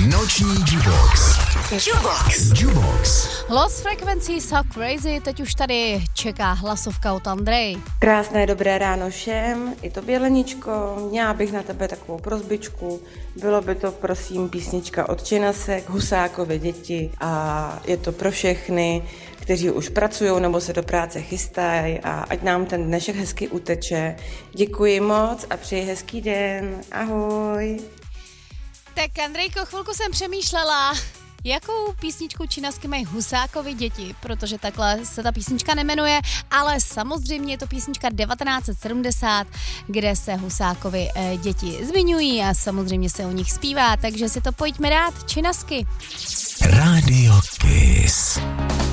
Noční Jukebox. Jukebox. Lost Frequency So Crazy, teď už tady čeká hlasovka od Andrej. Krásné dobré ráno všem, i tobě Leničko, měla bych na tebe takovou prosbičku, bylo by to prosím písnička od Činasek, Husákovy děti a je to pro všechny, kteří už pracují nebo se do práce chystají a ať nám ten dnešek hezky uteče. Děkuji moc a přeji hezký den, ahoj. Tak Andrejko, chvilku jsem přemýšlela, jakou písničku Činasky mají Husákovi děti, protože takhle se ta písnička nemenuje, ale samozřejmě je to písnička 1970, kde se Husákovi děti zmiňují a samozřejmě se o nich zpívá, takže si to pojďme dát, Činasky. Radio Kiss.